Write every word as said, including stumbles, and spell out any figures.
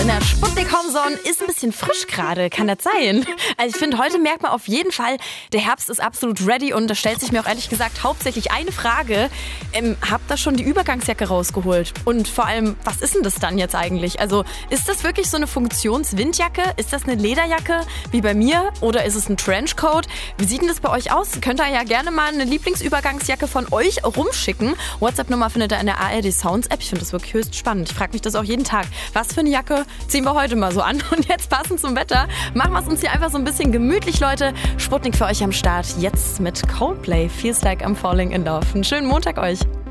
in der Sputnik Homezone ist ein bisschen frisch gerade, kann das sein? Also ich finde, heute merkt man auf jeden Fall, der Herbst ist absolut ready und da stellt sich mir auch ehrlich gesagt hauptsächlich eine Frage. Ähm, habt ihr schon die Übergangsjacke rausgeholt? Und vor allem, was ist denn das dann jetzt eigentlich? Also ist das wirklich so eine Funktionswindjacke? Ist das eine Lederjacke wie bei mir? Oder ist es ein Trenchcoat? Wie sieht denn das bei euch aus? Könnt ihr ja gerne mal eine Lieblingsübergangsjacke von euch rumschicken. WhatsApp-Nummer findet ihr in der A R D Sounds App. Ich finde das wirklich höchst spannend. Ich frage mich das auch jeden Tag. Was für eine Jacke ziehen wir heute mal so an? Und jetzt passend zum Wetter machen wir es uns hier einfach so ein bisschen gemütlich, Leute. Sputnik für euch am Start. Jetzt mit Coldplay. Feels like I'm falling in love. Einen schönen Montag euch.